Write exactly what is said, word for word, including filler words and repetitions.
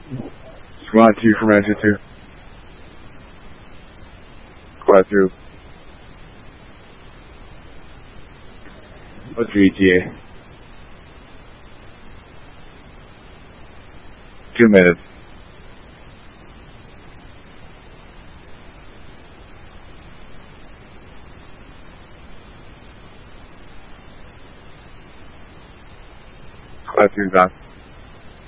Squad two from engine two. Squad through. What's your E T A? Two minutes. Squad two, back.